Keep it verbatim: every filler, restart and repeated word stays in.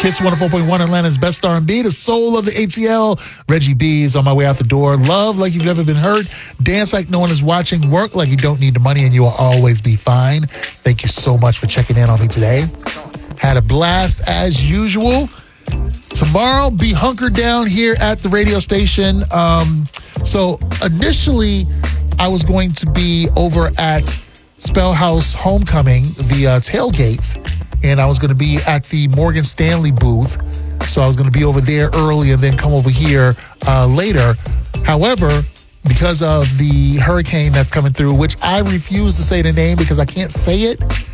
Kiss one oh four point one, Atlanta's best R and B, the soul of the A T L. Reggie B is on my way out the door. Love like you've never been hurt. Dance like no one is watching. Work like you don't need the money and you will always be fine. Thank you so much for checking in on me today. Had a blast as usual. Tomorrow, be hunkered down here at the radio station. Um, so initially, I was going to be over at Spell House Homecoming, the uh, tailgate, and I was going to be at the Morgan Stanley booth. So I was going to be over there early and then come over here uh, later. However, because of the hurricane that's coming through, which I refuse to say the name because I can't say it,